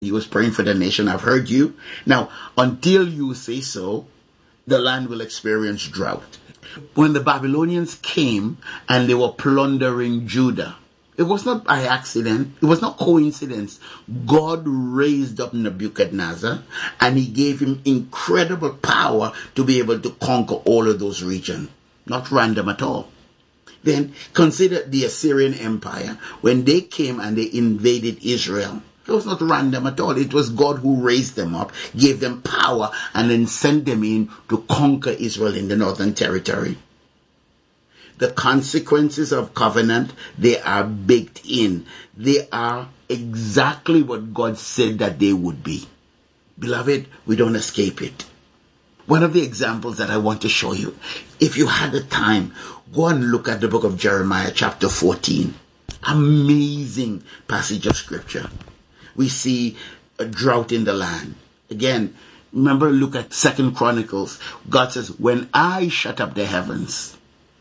He was praying for the nation. I've heard you. Now, until you say so, the land will experience drought. When the Babylonians came and they were plundering Judah, it was not by accident. It was not coincidence. God raised up Nebuchadnezzar and he gave him incredible power to be able to conquer all of those regions. Not random at all. Then consider the Assyrian Empire. When they came and they invaded Israel, it was not random at all. It was God who raised them up, gave them power, and then sent them in to conquer Israel in the northern territory. The consequences of covenant, they are baked in. They are exactly what God said that they would be. Beloved, we don't escape it. One of the examples that I want to show you, if you had the time, go and look at the book of Jeremiah chapter 14. Amazing passage of scripture. We see a drought in the land. Again, remember, look at 2 Chronicles. God says, when I shut up the heavens,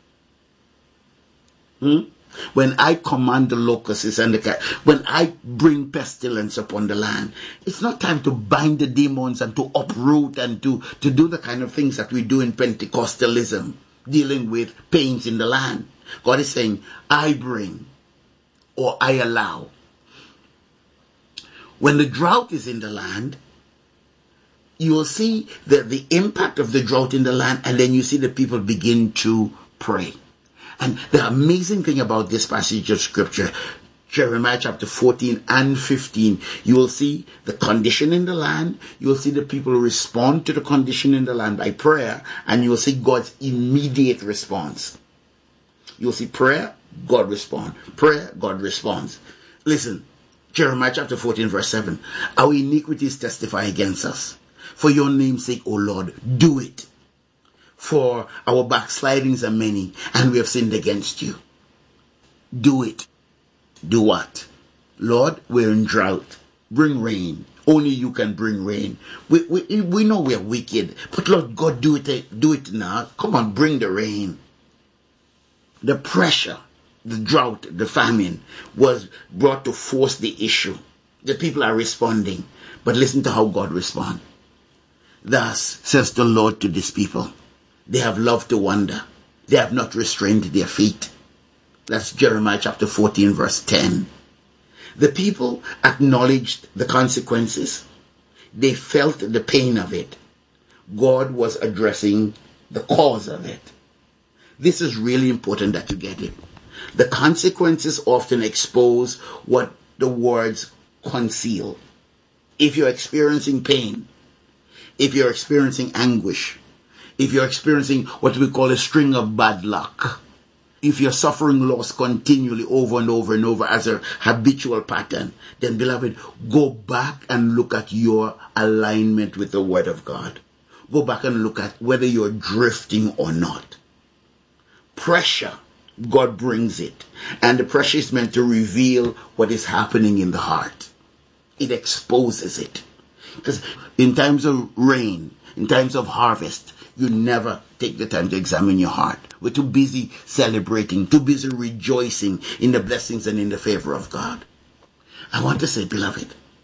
when I command the locusts and when I bring pestilence upon the land, it's not time to bind the demons and to uproot and to do the kind of things that we do in Pentecostalism, dealing with pains in the land. God is saying, I bring or I allow. When the drought is in the land, you will see the impact of the drought in the land, and then you see the people begin to pray. And the amazing thing about this passage of scripture, Jeremiah chapter 14 and 15, you will see the condition in the land. You will see the people respond to the condition in the land by prayer, and you will see God's immediate response. You will see prayer, God responds. Prayer, God responds. Listen, Jeremiah chapter 14 verse 7. Our iniquities testify against us. For your name's sake, O Lord, do it. For our backslidings are many, and we have sinned against you. Do it. Do what? Lord, we're in drought. Bring rain. Only you can bring rain. We know we're wicked, but Lord God, do it now. Come on, bring the rain. The pressure, the drought, the famine was brought to force the issue. The people are responding, but listen to how God responds. Thus says the Lord to these people, they have loved to wander. They have not restrained their feet. That's Jeremiah chapter 14 verse 10. The people acknowledged the consequences. They felt the pain of it. God was addressing the cause of it. This is really important that you get it. The consequences often expose what the words conceal. If you're experiencing pain, if you're experiencing anguish, if you're experiencing what we call a string of bad luck, if you're suffering loss continually over and over and over as a habitual pattern, then beloved, go back and look at your alignment with the Word of God. Go back and look at whether you're drifting or not. Pressure, God brings it. And the pressure is meant to reveal what is happening in the heart. It exposes it. Because in times of rain, in times of harvest, you never take the time to examine your heart. We're too busy celebrating, too busy rejoicing in the blessings and in the favor of God. I want to say, beloved,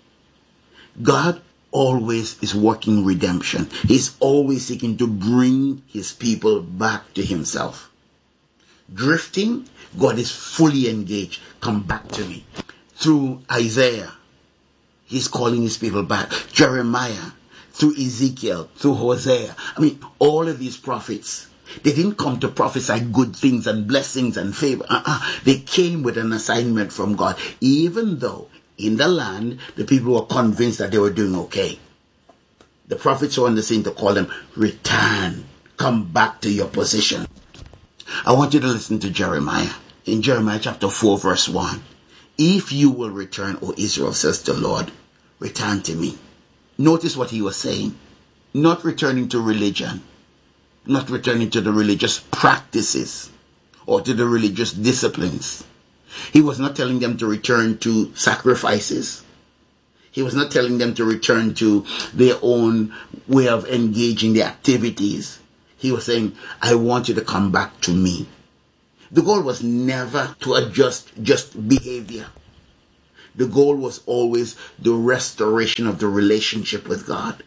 God always is working redemption. He's always seeking to bring his people back to himself. Drifting, God is fully engaged. Come back to me. Through Isaiah, he's calling his people back. Jeremiah, through Ezekiel, through Hosea. All of these prophets, they didn't come to prophesy good things and blessings and favor. They came with an assignment from God, even though in the land, the people were convinced that they were doing okay. The prophets were on the scene to call them, return, come back to your position. I want you to listen to Jeremiah. In Jeremiah chapter 4 verse 1. If you will return, O Israel, says the Lord, return to me. Notice what he was saying. Not returning to religion. Not returning to the religious practices or to the religious disciplines. He was not telling them to return to sacrifices. He was not telling them to return to their own way of engaging the activities. He was saying, I want you to come back to me. The goal was never to adjust just behavior. The goal was always the restoration of the relationship with God.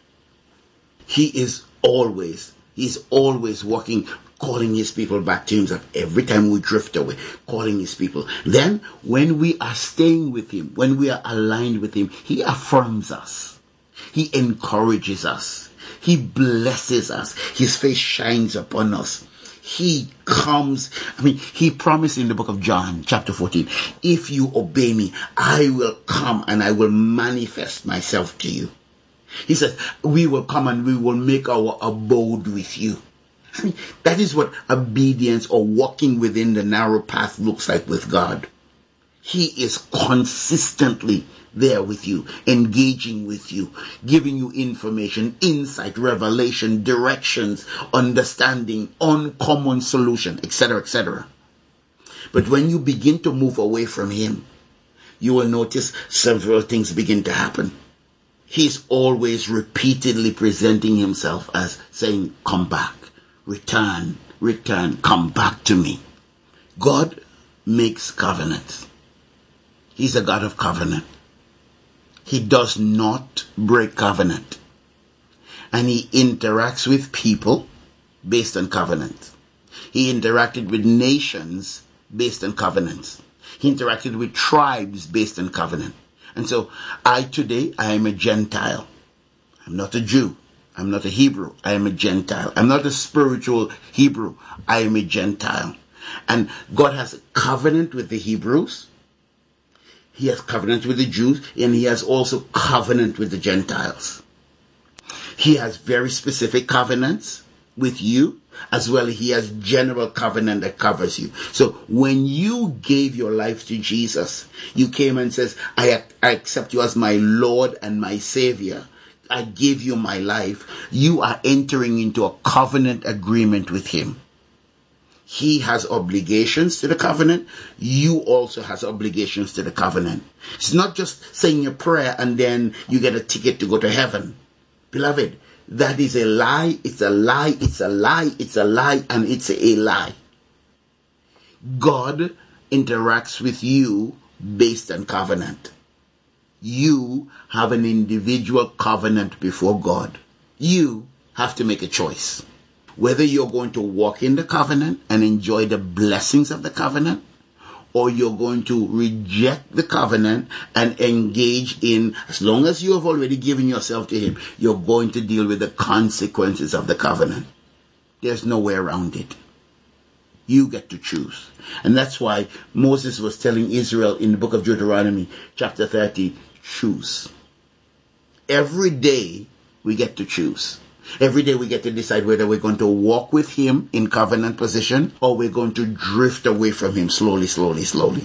He's always working, calling his people back to himself. Every time we drift away, calling his people. Then when we are staying with him, when we are aligned with him, he affirms us. He encourages us. He blesses us. His face shines upon us. He comes. He promised in the book of John, chapter 14, if you obey me, I will come and I will manifest myself to you. He says, we will come and we will make our abode with you. That is what obedience or walking within the narrow path looks like with God. He is consistently there with you, engaging with you, giving you information, insight, revelation, directions, understanding, uncommon solution, etc., etc. But when you begin to move away from him, you will notice several things begin to happen. He's always repeatedly presenting himself as saying, come back, return, come back to me. God makes covenants. He's a God of covenant. He does not break covenant. And he interacts with people based on covenant. He interacted with nations based on covenants. He interacted with tribes based on covenant. And so I am a Gentile. I'm not a Jew. I'm not a Hebrew. I am a Gentile. I'm not a spiritual Hebrew. I am a Gentile. And God has a covenant with the Hebrews. He has covenant with the Jews, and he has also covenant with the Gentiles. He has very specific covenants with you, as well as he has general covenant that covers you. So when you gave your life to Jesus, you came and says, I accept you as my Lord and my Savior. I give you my life. You are entering into a covenant agreement with him. He has obligations to the covenant. You also has obligations to the covenant. It's not just saying a prayer and then you get a ticket to go to heaven. Beloved, that is a lie. It's a lie. It's a lie. It's a lie. And it's a lie. God interacts with you based on covenant. You have an individual covenant before God. You have to make a choice. Whether you're going to walk in the covenant and enjoy the blessings of the covenant, or you're going to reject the covenant and engage in, as long as you have already given yourself to him, you're going to deal with the consequences of the covenant. There's no way around it. You get to choose. And that's why Moses was telling Israel in the book of Deuteronomy, chapter 30, choose. Every day we get to choose. Every day we get to decide whether we're going to walk with him in covenant position or we're going to drift away from him slowly. The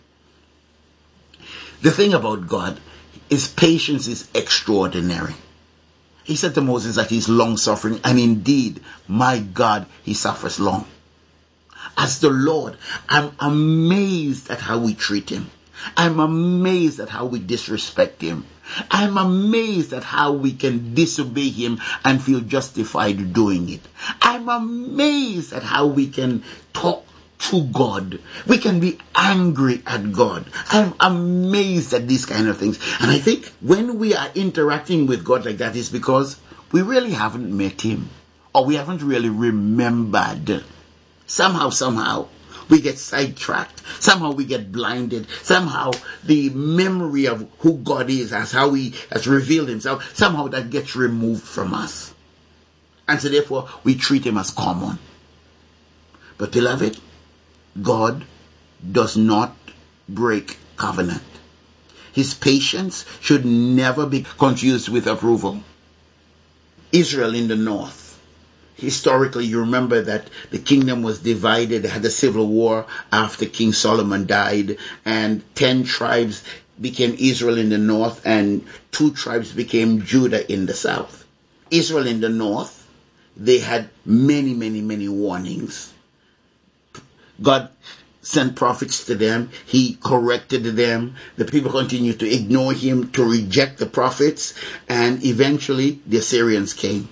thing about God is patience is extraordinary. He said to Moses that he's long-suffering, and indeed, my God, he suffers long. As the Lord, I'm amazed at how we treat him. I'm amazed at how we disrespect him. I'm amazed at how we can disobey him and feel justified doing it. I'm amazed at how we can talk to God. We can be angry at God. I'm amazed at these kind of things. And I think when we are interacting with God like that, is because we really haven't met him, or we haven't really remembered. Somehow we get sidetracked. Somehow we get blinded. Somehow the memory of who God is, as how he has revealed himself, somehow that gets removed from us. And so therefore we treat him as common. But beloved, God does not break covenant. His patience should never be confused with approval. Israel in the north. Historically, you remember that the kingdom was divided. They had a civil war after King Solomon died, and 10 tribes became Israel in the north, and 2 tribes became Judah in the south. Israel in the north, they had many warnings. God sent prophets to them. He corrected them. The people continued to ignore him, to reject the prophets, and eventually the Assyrians came.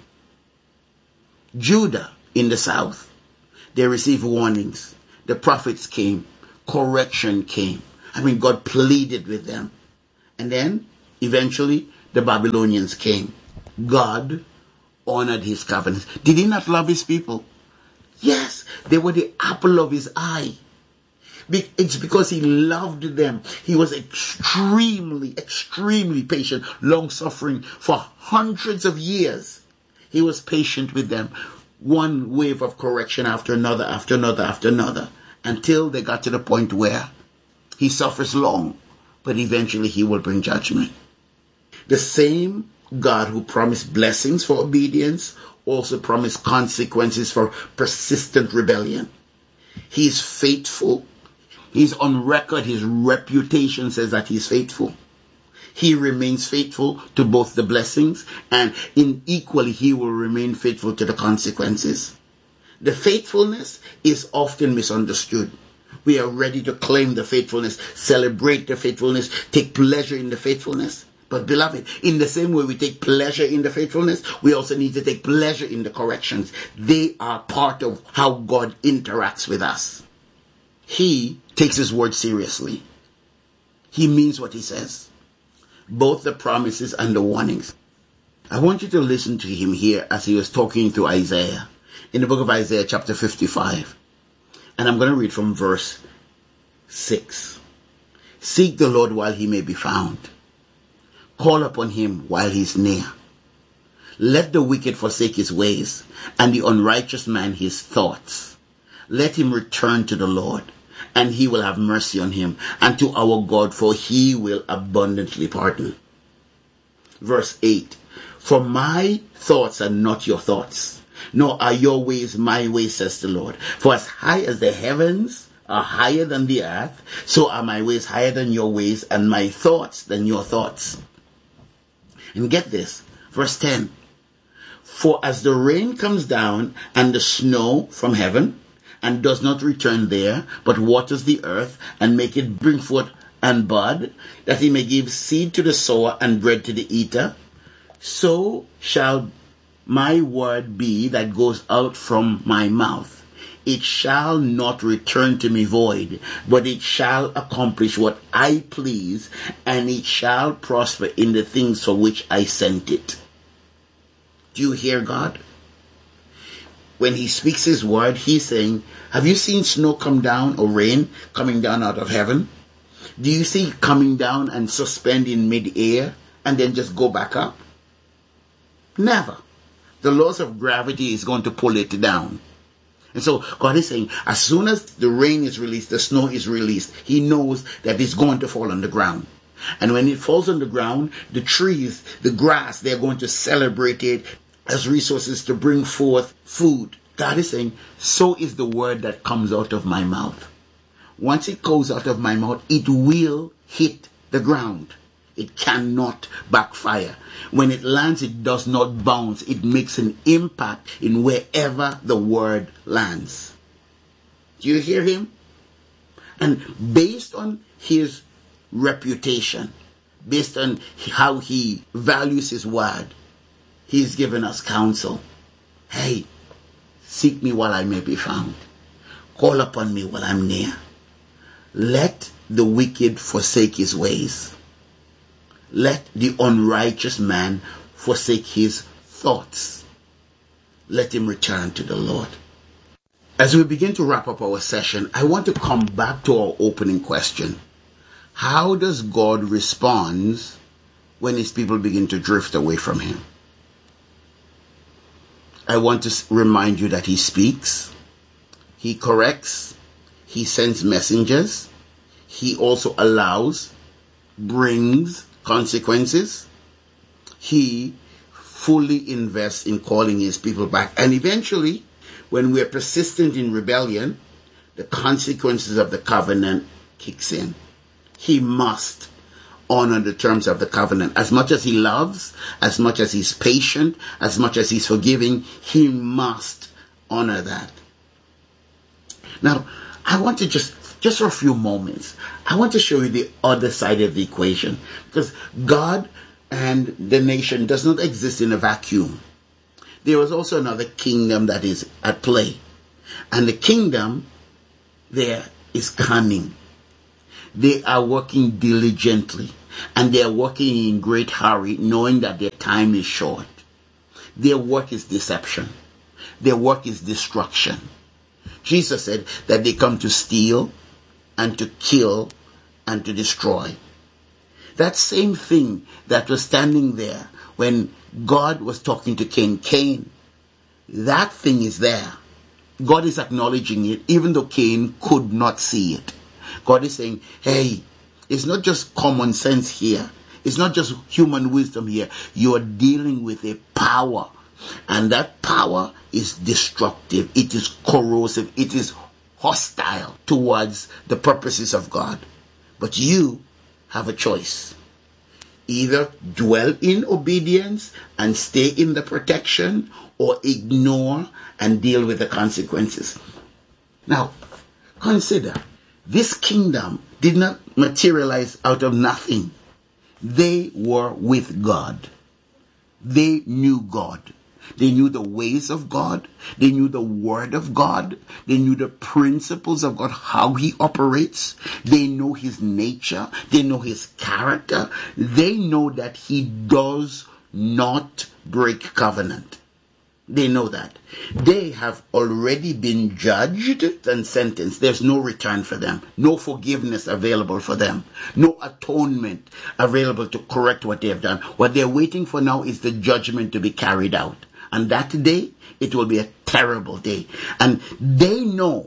Judah in the south, they received warnings. The prophets came. Correction came. God pleaded with them. And then, eventually, the Babylonians came. God honored his covenant. Did he not love his people? Yes, they were the apple of his eye. It's because he loved them. He was extremely, extremely patient, long-suffering for hundreds of years. He was patient with them. One wave of correction after another, after another, after another, until they got to the point where he suffers long, but eventually he will bring judgment. The same God who promised blessings for obedience also promised consequences for persistent rebellion. He is faithful. He's on record. His reputation says that he's faithful. He remains faithful to both the blessings, and equally he will remain faithful to the consequences. The faithfulness is often misunderstood. We are ready to claim the faithfulness, celebrate the faithfulness, take pleasure in the faithfulness. But beloved, in the same way we take pleasure in the faithfulness, we also need to take pleasure in the corrections. They are part of how God interacts with us. He takes his word seriously. He means what he says. Both the promises and the warnings. I want you to listen to him here as he was talking to Isaiah in the book of Isaiah chapter 55. And I'm going to read from verse 6. Seek the Lord while he may be found. Call upon him while he is near. Let the wicked forsake his ways, and the unrighteous man his thoughts. Let him return to the Lord, and he will have mercy on him, and to our God, for he will abundantly pardon. Verse 8. For my thoughts are not your thoughts, nor are your ways my ways, says the Lord. For as high as the heavens are higher than the earth, so are my ways higher than your ways, and my thoughts than your thoughts. And get this, verse 10. For as the rain comes down and the snow from heaven, and does not return there, but waters the earth, and make it bring forth and bud, that he may give seed to the sower and bread to the eater, so shall my word be that goes out from my mouth. It shall not return to me void, but it shall accomplish what I please, and it shall prosper in the things for which I sent it. Do you hear God? When he speaks his word, he's saying, have you seen snow come down or rain coming down out of heaven? Do you see it coming down and suspend in mid-air and then just go back up? Never. The laws of gravity is going to pull it down. And so God is saying, as soon as the rain is released, the snow is released, he knows that it's going to fall on the ground. And when it falls on the ground, the trees, the grass, they're going to celebrate it as resources to bring forth food. God is saying, so is the word that comes out of my mouth. Once it goes out of my mouth, it will hit the ground. It cannot backfire. When it lands, it does not bounce. It makes an impact in wherever the word lands. Do you hear him? And based on his reputation, based on how he values his word, he's given us counsel. Hey, seek me while I may be found. Call upon me while I'm near. Let the wicked forsake his ways. Let the unrighteous man forsake his thoughts. Let him return to the Lord. As we begin to wrap up our session, I want to come back to our opening question. How does God respond when his people begin to drift away from him? I want to remind you that he speaks, he corrects, he sends messengers, he also allows, brings consequences. He fully invests in calling his people back. And eventually, when we are persistent in rebellion, the consequences of the covenant kicks in. He must honor the terms of the covenant. As much as he loves, as much as he's patient, as much as he's forgiving, he must honor that. Now, I want to just for a few moments, I want to show you the other side of the equation. Because God and the nation does not exist in a vacuum. There is also another kingdom that is at play. And the kingdom there is cunning. They are working diligently. and they're working in great hurry, knowing that their time is short. Their work is deception. Their work is destruction. Jesus said that they come to steal and to kill and to destroy. That same thing that was standing there when God was talking to Cain, that thing is there. God is acknowledging it, even though Cain could not see it. God is saying, hey, it's not just common sense here. It's not just human wisdom here. You are dealing with a power. And that power is destructive. It is corrosive. It is hostile towards the purposes of God. But you have a choice. Either dwell in obedience and stay in the protection, or ignore and deal with the consequences. Now, consider, this kingdom did not materialize out of nothing. They were with God. They knew God. They knew the ways of God. They knew the word of God. They knew the principles of God, how he operates. They know his nature. They know his character. They know that he does not break covenant. They know that. They have already been judged and sentenced. There's no return for them. No forgiveness available for them. No atonement available to correct what they have done. What they're waiting for now is the judgment to be carried out. And that day, it will be a terrible day. And they know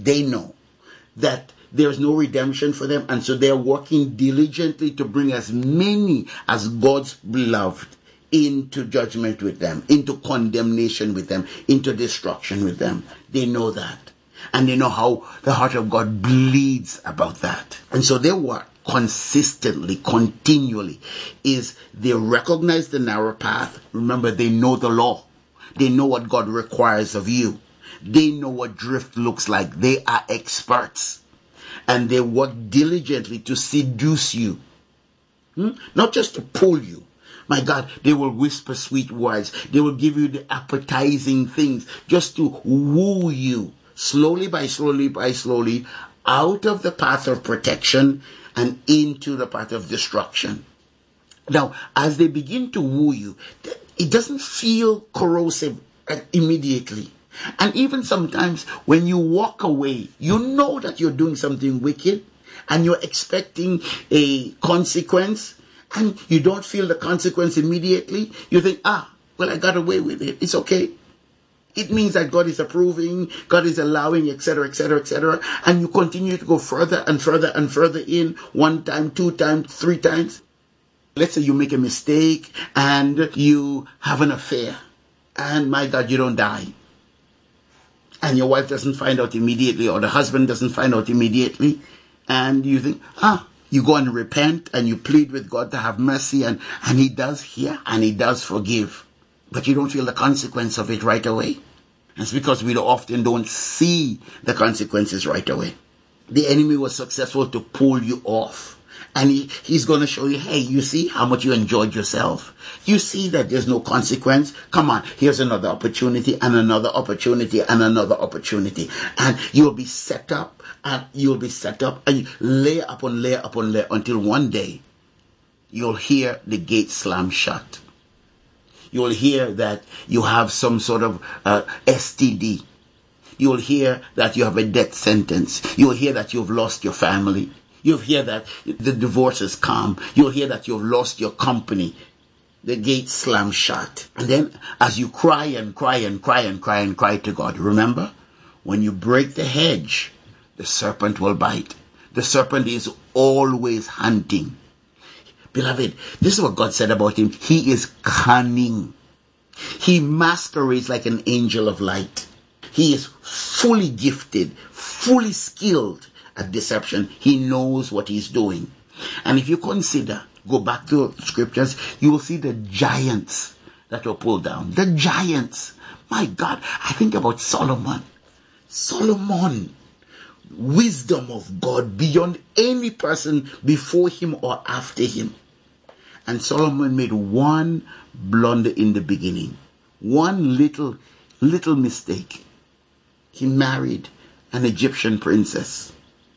that there's no redemption for them. And so they're working diligently to bring as many as God's beloved into judgment with them, into condemnation with them, into destruction with them. They know that. And they know how the heart of God bleeds about that. And so their work consistently, continually, is they recognize the narrow path. Remember, they know the law. They know what God requires of you. They know what drift looks like. They are experts. And they work diligently to seduce you. Not just to pull you. My God, they will whisper sweet words. They will give you the appetizing things just to woo you slowly by slowly out of the path of protection and into the path of destruction. Now, as they begin to woo you, it doesn't feel corrosive immediately. And even sometimes when you walk away, you know that you're doing something wicked and you're expecting a consequence, and you don't feel the consequence immediately. You think, well, I got away with it. It's okay. It means that God is approving, God is allowing, etc., etc., etc. And you continue to go further and further and further in, 1 time, 2 times, 3 times. Let's say you make a mistake and you have an affair. And my God, you don't die. And your wife doesn't find out immediately, or the husband doesn't find out immediately. And you think, you go and repent and you plead with God to have mercy, and he does hear and he does forgive. But you don't feel the consequence of it right away. It's because we often don't see the consequences right away. The enemy was successful to pull you off. And he's going to show you, hey, you see how much you enjoyed yourself? You see that there's no consequence? Come on, here's another opportunity and another opportunity and another opportunity. And you'll be set up and layer upon layer upon layer until one day you'll hear the gate slam shut. You'll hear that you have some sort of STD. You'll hear that you have a death sentence. You'll hear that you've lost your family. You'll hear that the divorce has come. You'll hear that you've lost your company. The gate slam shut. And then as you cry and cry and cry and cry and cry to God, remember, when you break the hedge, the serpent will bite. The serpent is always hunting. Beloved, this is what God said about him. He is cunning. He masquerades like an angel of light. He is fully gifted, fully skilled at deception. He knows what he's doing. And if you consider, go back to scriptures, you will see the giants that were pulled down. The giants. My God, I think about Solomon. Solomon. Wisdom of God beyond any person before him or after him. And Solomon made one blunder in the beginning. One little mistake. He married an Egyptian princess.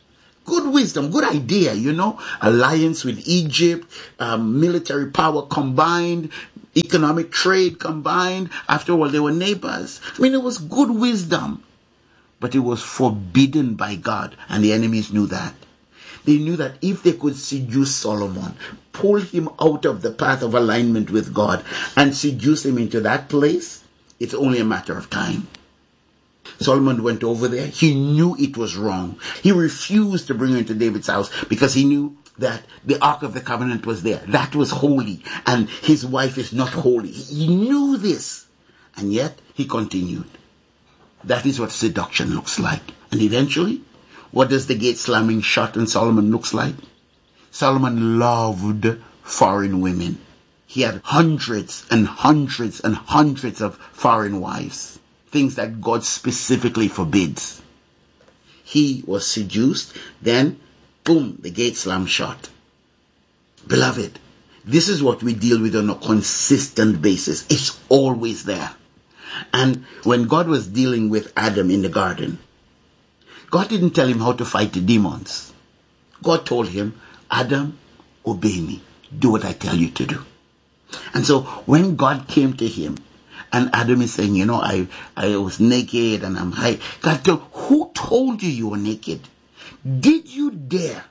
Good wisdom, good idea, alliance with Egypt, military power combined, economic trade combined. After all, they were neighbors. It was good wisdom, but it was forbidden by God, and the enemies knew that. They knew that if they could seduce Solomon, pull him out of the path of alignment with God, and seduce him into that place, it's only a matter of time. Solomon went over there. He knew it was wrong. He refused to bring her into David's house because he knew that the Ark of the Covenant was there. That was holy, and his wife is not holy. He knew this, and yet he continued. That is what seduction looks like. And eventually, what does the gate slamming shut on Solomon looks like? Solomon loved foreign women. He had hundreds and hundreds and hundreds of foreign wives. Things that God specifically forbids. He was seduced, then boom, the gate slammed shut. Beloved, this is what we deal with on a consistent basis. It's always there. And when God was dealing with Adam in the garden, God didn't tell him how to fight the demons. God told him, Adam, obey me. Do what I tell you to do. And so when God came to him, and Adam is saying, I was naked and I'm high. God told, who told you were naked? Did you dare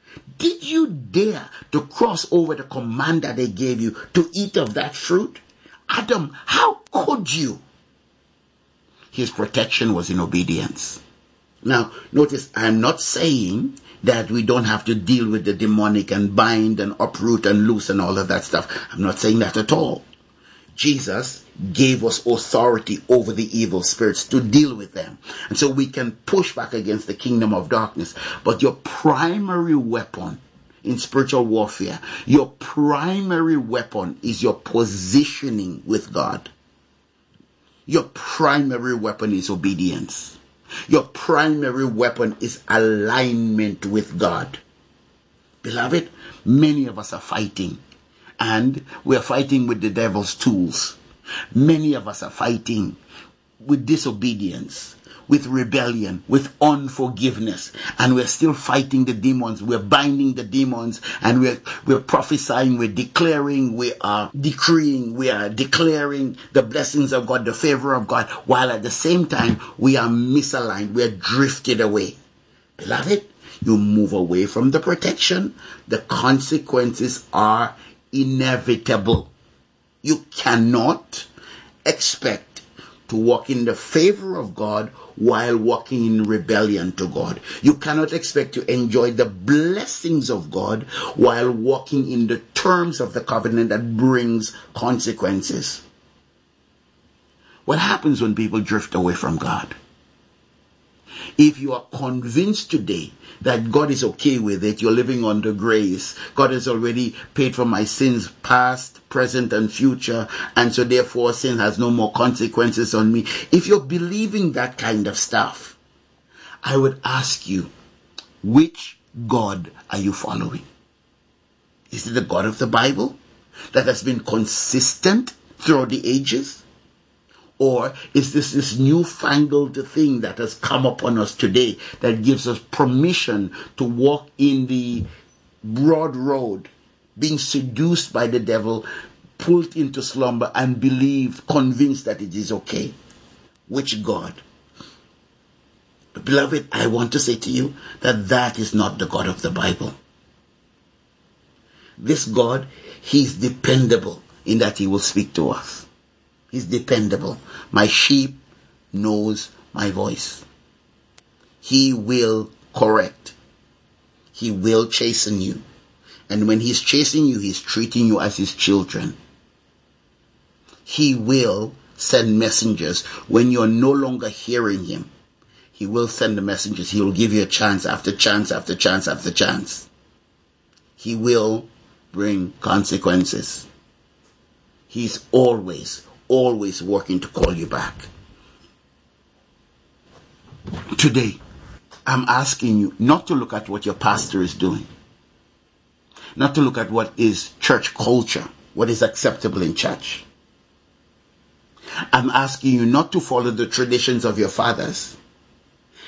to cross over the command that they gave you to eat of that fruit? Adam, how could you? His protection was in obedience. Now, notice, I'm not saying that we don't have to deal with the demonic and bind and uproot and loose and all of that stuff. I'm not saying that at all. Jesus gave us authority over the evil spirits to deal with them. And so we can push back against the kingdom of darkness. But your primary weapon in spiritual warfare, your primary weapon is your positioning with God. Your primary weapon is obedience. Your primary weapon is alignment with God. Beloved, many of us are fighting. And we're fighting with the devil's tools. Many of us are fighting with disobedience, with rebellion, with unforgiveness. And we're still fighting the demons. We're binding the demons, and we're prophesying, we're declaring, we are decreeing, we are declaring the blessings of God, the favor of God, while at the same time we are misaligned, we're drifted away. Beloved, you move away from the protection, the consequences are inevitable. You cannot expect to walk in the favor of God while walking in rebellion to God. You cannot expect to enjoy the blessings of God while walking in the terms of the covenant that brings consequences. What happens when people drift away from God? If you are convinced today that God is okay with it, you're living under grace. God has already paid for my sins, past, present, and future, and so therefore sin has no more consequences on me. If you're believing that kind of stuff, I would ask you, which God are you following? Is it the God of the Bible that has been consistent throughout the ages? Or is this newfangled thing that has come upon us today that gives us permission to walk in the broad road, being seduced by the devil, pulled into slumber, and believe, convinced that it is okay? Which God? Beloved, I want to say to you that is not the God of the Bible. This God, He's dependable in that He will speak to us. He's dependable. My sheep knows my voice. He will correct. He will chasten you. And when He's chasing you, He's treating you as His children. He will send messengers when you're no longer hearing Him. He will send the messengers. He will give you a chance after chance after chance after chance. He will bring consequences. He's always working to call you back. Today, I'm asking you not to look at what your pastor is doing, not to look at what is church culture, what is acceptable in church. I'm asking you not to follow the traditions of your fathers.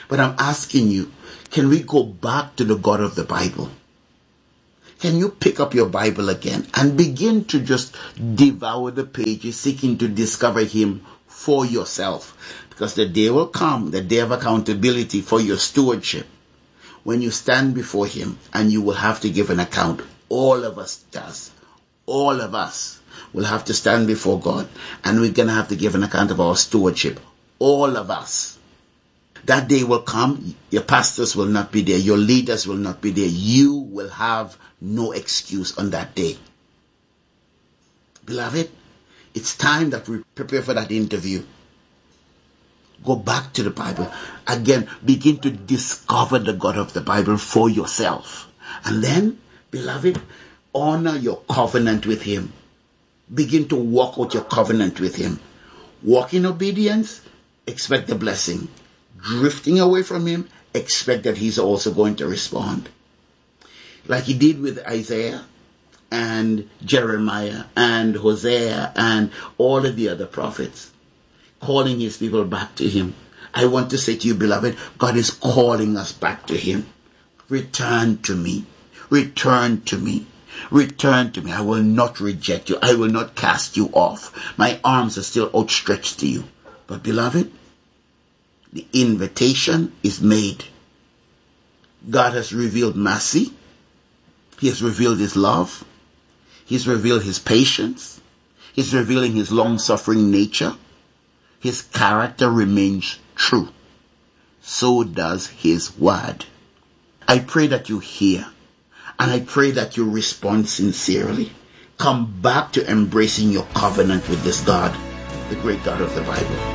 But I'm asking you, can we go back to the God of the Bible? Can you pick up your Bible again and begin to just devour the pages, seeking to discover Him for yourself? Because the day will come, the day of accountability for your stewardship, when you stand before Him and you will have to give an account. All of us does. All of us will have to stand before God, and we're going to have to give an account of our stewardship. All of us. That day will come. Your pastors will not be there. Your leaders will not be there. You will have no excuse on that day. Beloved, it's time that we prepare for that interview. Go back to the Bible. Again, begin to discover the God of the Bible for yourself. And then, beloved, honor your covenant with Him. Begin to walk out your covenant with Him. Walk in obedience, expect the blessing. Drifting away from Him, expect that He's also going to respond. Like He did with Isaiah and Jeremiah and Hosea and all of the other prophets, calling His people back to Him. I want to say to you, beloved, God is calling us back to Him. Return to me. Return to me. Return to me. I will not reject you. I will not cast you off. My arms are still outstretched to you. But beloved, the invitation is made. God has revealed mercy. He has revealed His love. He's revealed His patience. He's revealing His long-suffering nature. His character remains true. So does His word. I pray that you hear, and I pray that you respond sincerely. Come back to embracing your covenant with this God, the great God of the Bible.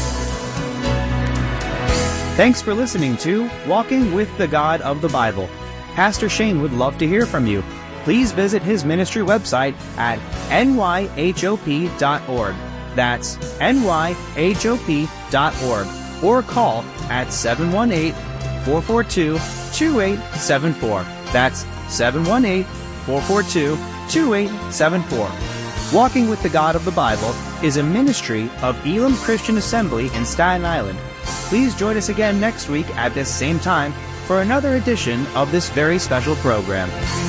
Thanks for listening to Walking with the God of the Bible. Pastor Shane would love to hear from you. Please visit his ministry website at nyhop.org. That's nyhop.org. Or call at 718-442-2874. That's 718-442-2874. Walking with the God of the Bible is a ministry of Elam Christian Assembly in Staten Island. Please join us again next week at this same time for another edition of this very special program.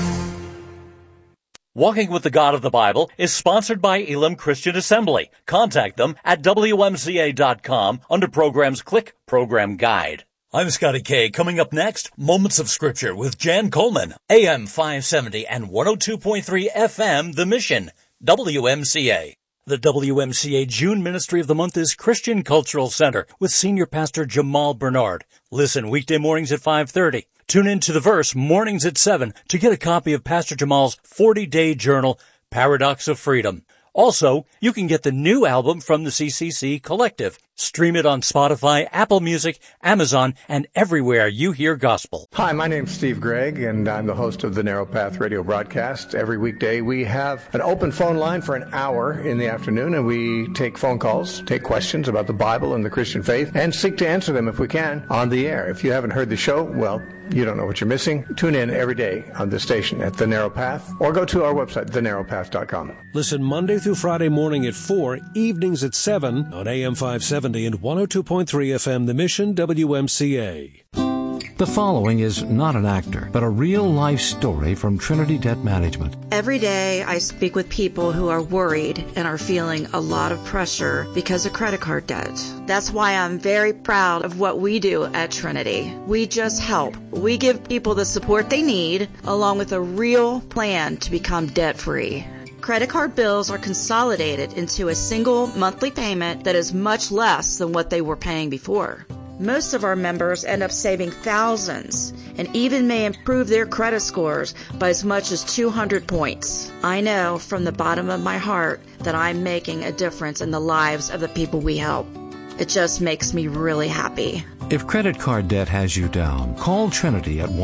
Walking with the God of the Bible is sponsored by Elam Christian Assembly. Contact them at WMCA.com. Under Programs, click Program Guide. I'm Scotty K. Coming up next, Moments of Scripture with Jan Coleman. AM 570 and 102.3 FM, The Mission. WMCA. The WMCA June Ministry of the Month is Christian Cultural Center with Senior Pastor Jamal Bernard. Listen weekday mornings at 5:30. Tune in to The Verse mornings at 7 to get a copy of Pastor Jamal's 40-day journal, Paradox of Freedom. Also, you can get the new album from the CCC Collective. Stream it on Spotify, Apple Music, Amazon, and everywhere you hear gospel. Hi, my name's Steve Gregg, and I'm the host of the Narrow Path radio broadcast. Every weekday, we have an open phone line for an hour in the afternoon, and we take phone calls, take questions about the Bible and the Christian faith, and seek to answer them, if we can, on the air. If you haven't heard the show, well, you don't know what you're missing. Tune in every day on this station at The Narrow Path, or go to our website, thenarrowpath.com. Listen Monday through Friday morning at 4, evenings at 7 on AM 570 and 102.3 FM, The Mission, WMCA. The following is not an actor, but a real-life story from Trinity Debt Management. Every day I speak with people who are worried and are feeling a lot of pressure because of credit card debt. That's why I'm very proud of what we do at Trinity. We just help. We give people the support they need, along with a real plan to become debt-free. Credit card bills are consolidated into a single monthly payment that is much less than what they were paying before. Most of our members end up saving thousands and even may improve their credit scores by as much as 200 points. I know from the bottom of my heart that I'm making a difference in the lives of the people we help. It just makes me really happy. If credit card debt has you down, call Trinity at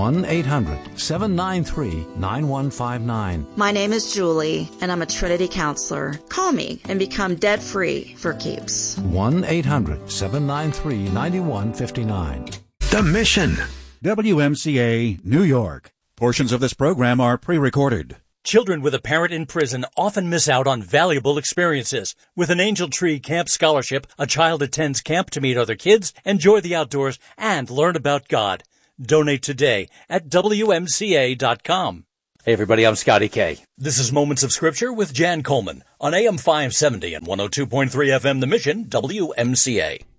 1-800-793-9159. My name is Julie, and I'm a Trinity counselor. Call me and become debt-free for keeps. 1-800-793-9159. The Mission. WMCA, New York. Portions of this program are pre-recorded. Children with a parent in prison often miss out on valuable experiences. With an Angel Tree Camp Scholarship, a child attends camp to meet other kids, enjoy the outdoors, and learn about God. Donate today at WMCA.com. Hey everybody, I'm Scotty K. This is Moments of Scripture with Jan Coleman on AM 570 and 102.3 FM The Mission, WMCA.